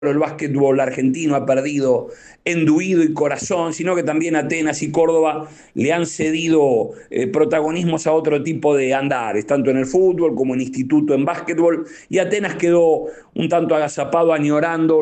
el básquetbol argentino ha perdido enduido y corazón, sino que también Atenas y Córdoba le han cedido protagonismos a otro tipo de andares, tanto en el fútbol como en instituto en básquetbol, y Atenas quedó un tanto agazapado añorando